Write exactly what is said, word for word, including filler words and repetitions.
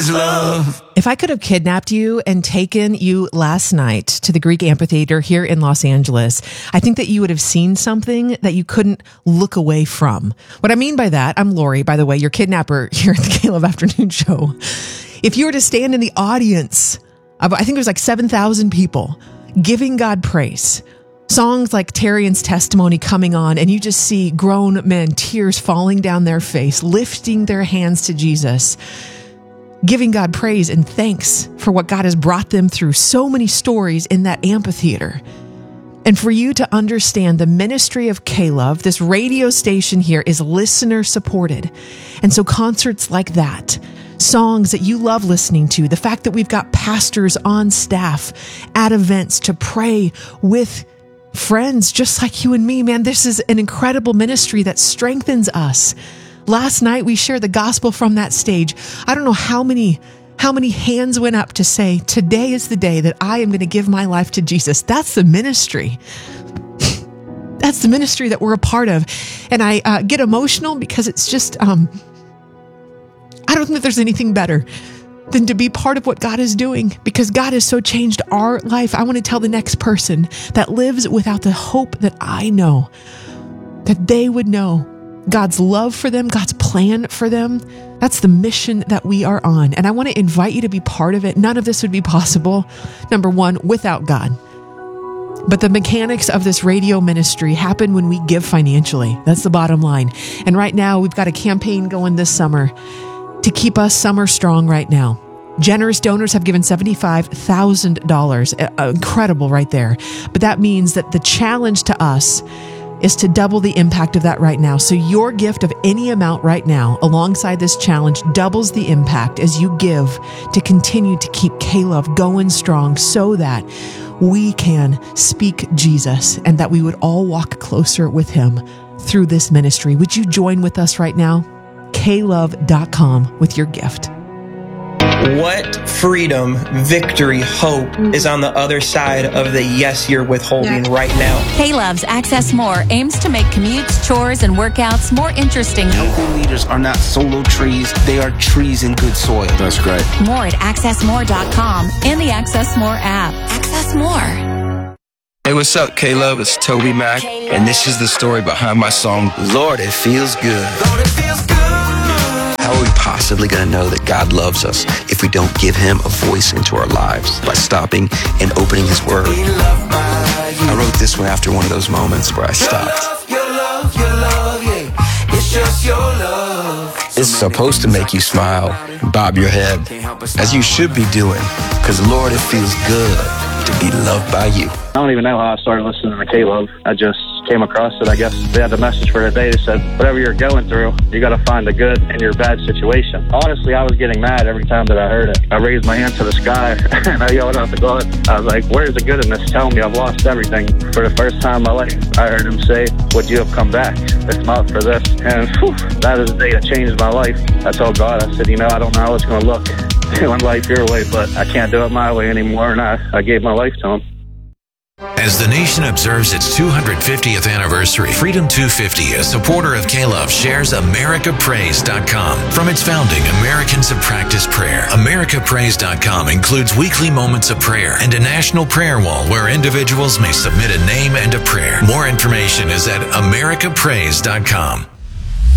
his love. If I could have kidnapped you and taken you last night to the Greek amphitheater here in Los Angeles, I think that you would have seen something that you couldn't look away from. What I mean by that, I'm Lori, by the way, your kidnapper here at the Caleb Afternoon Show. If you were to stand in the audience of, I think it was like seven thousand people, giving God praise, songs like Terrian's Testimony coming on, and you just see grown men, tears falling down their face, lifting their hands to Jesus, giving God praise and thanks for what God has brought them through. So many stories in that amphitheater. And for you to understand the ministry of K-Love, this radio station here is listener supported. And so concerts like that, songs that you love listening to, the fact that we've got pastors on staff at events to pray with friends just like you and me, man, this is an incredible ministry that strengthens us. Last night, we shared the gospel from that stage. I don't know how many, how many hands went up to say, today is the day that I am going to give my life to Jesus. That's the ministry. That's the ministry that we're a part of. And I uh, get emotional because it's just, um, I don't think there's anything better than to be part of what God is doing, because God has so changed our life. I want to tell the next person that lives without the hope that I know, that they would know God's love for them, God's plan for them. That's the mission that we are on. And I want to invite you to be part of it. None of this would be possible, number one, without God. But the mechanics of this radio ministry happen when we give financially. That's the bottom line. And right now, we've got a campaign going this summer to keep us summer strong right now. Generous donors have given seventy-five thousand dollars. Uh, incredible right there. But that means that the challenge to us is to double the impact of that right now. So your gift of any amount right now alongside this challenge doubles the impact as you give to continue to keep K-Love going strong so that we can speak Jesus and that we would all walk closer with him through this ministry. Would you join with us right now? K love dot com with your gift. What freedom, victory, hope is on the other side of the yes you're withholding yeah. right now? K-Love's Access More aims to make commutes, chores, and workouts more interesting. Local leaders are not solo trees. They are trees in good soil. That's great. More at access more dot com and the Access More app. Access More. Hey, what's up, K-Love? It's Toby Mac, and this is the story behind my song, Lord, It Feels Good. Lord, it feels good. How are we possibly going to know that God loves us if we don't give him a voice into our lives by stopping and opening his word? I wrote this one after one of those moments where I stopped. Your love, your love, your love, yeah. It's just your love. It's supposed to make you smile, bob your head, as you should be doing, because Lord, it feels good to be loved by you. I don't even know how I started listening to K-Love. I just came across it. I guess they had the message for today. They said, whatever you're going through, you got to find the good in your bad situation. Honestly, I was getting mad every time that I heard it. I raised my hand to the sky and I yelled out to God. I was like, where's the good in this? Tell me I've lost everything. For the first time in my life, I heard him say, would you have come back if not for this? And whew, that is the day that changed my life. I told God, I said, you know, I don't know how it's going to look doing life your way, but I can't do it my way anymore. And I, I gave my life to him. As the nation observes its two hundred fiftieth anniversary, Freedom two fifty, a supporter of K-Love, shares America Praise dot com. From its founding, Americans have practiced prayer. America Praise dot com includes weekly moments of prayer and a national prayer wall where individuals may submit a name and a prayer. More information is at America Praise dot com.